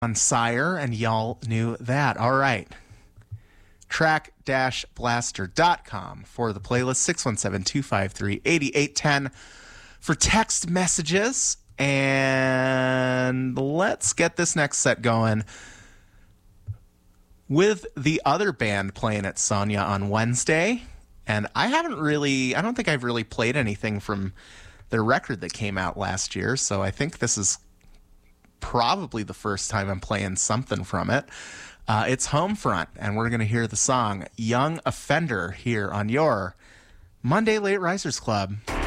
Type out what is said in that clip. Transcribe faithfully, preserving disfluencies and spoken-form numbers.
on Sire, and y'all knew that. All right. track dash blaster dot com for the playlist, six one seven, two five three, eight eight one zero for text messages. And let's get this next set going with the other band playing at Sonia on Wednesday. And I haven't really, I don't think I've really played anything from their record that came out last year. So I think this is probably the first time I'm playing something from it. Uh, it's Homefront, and we're going to hear the song Young Offender here on your Monday Late Risers Club.